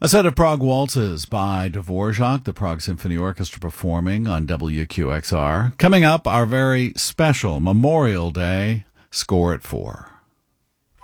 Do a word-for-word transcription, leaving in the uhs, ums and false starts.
A set of Prague waltzes by Dvorak, the Prague Symphony Orchestra, performing on W Q X R. Coming up, our very special Memorial Day Score at Four.